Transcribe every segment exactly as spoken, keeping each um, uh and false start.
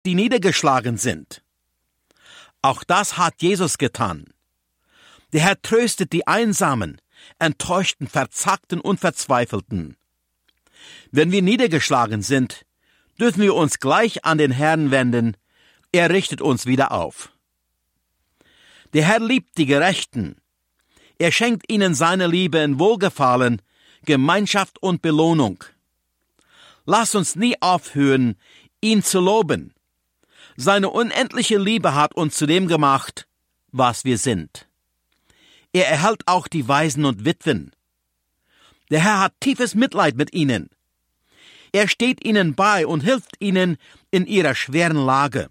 die niedergeschlagen sind. Auch das hat Jesus getan. Der Herr tröstet die Einsamen, Enttäuschten, Verzackten und Verzweifelten. Wenn wir niedergeschlagen sind, dürfen wir uns gleich an den Herrn wenden. Er richtet uns wieder auf. Der Herr liebt die Gerechten. Er schenkt ihnen seine Liebe in Wohlgefallen, Gemeinschaft und Belohnung. Lass uns nie aufhören, ihn zu loben. Seine unendliche Liebe hat uns zu dem gemacht, was wir sind. Er erhält auch die Waisen und Witwen. Der Herr hat tiefes Mitleid mit ihnen. Er steht ihnen bei und hilft ihnen in ihrer schweren Lage.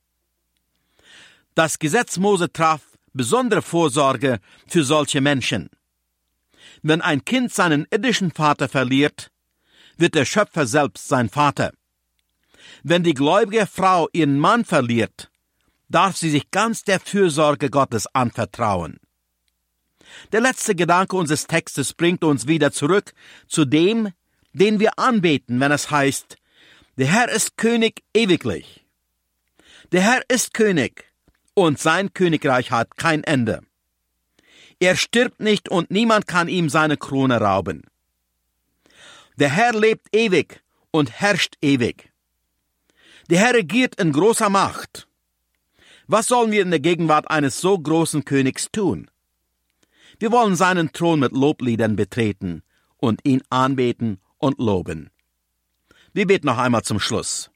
Das Gesetz Mose traf besondere Vorsorge für solche Menschen. Wenn ein Kind seinen irdischen Vater verliert, wird der Schöpfer selbst sein Vater. Wenn die gläubige Frau ihren Mann verliert, darf sie sich ganz der Fürsorge Gottes anvertrauen. Der letzte Gedanke unseres Textes bringt uns wieder zurück zu dem, den wir anbeten, wenn es heißt, der Herr ist König ewiglich. Der Herr ist König, und sein Königreich hat kein Ende. Er stirbt nicht und niemand kann ihm seine Krone rauben. Der Herr lebt ewig und herrscht ewig. Der Herr regiert in großer Macht. Was sollen wir in der Gegenwart eines so großen Königs tun? Wir wollen seinen Thron mit Lobliedern betreten und ihn anbeten und loben. Wir beten noch einmal zum Schluss.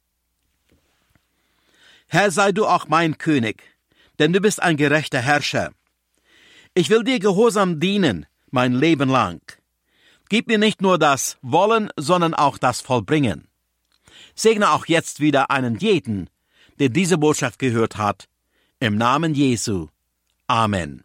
Herr, sei du auch mein König, denn du bist ein gerechter Herrscher. Ich will dir gehorsam dienen, mein Leben lang. Gib mir nicht nur das Wollen, sondern auch das Vollbringen. Segne auch jetzt wieder einen jeden, der diese Botschaft gehört hat. Im Namen Jesu. Amen.